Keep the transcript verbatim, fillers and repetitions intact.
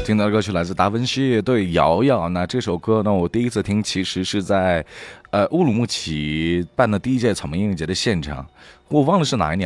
听到的歌曲来自达芬奇乐队摇摇。那这首歌呢，我第一次听其实是在呃乌鲁木齐办的第一届草莓音乐节的现场，我忘了是哪一年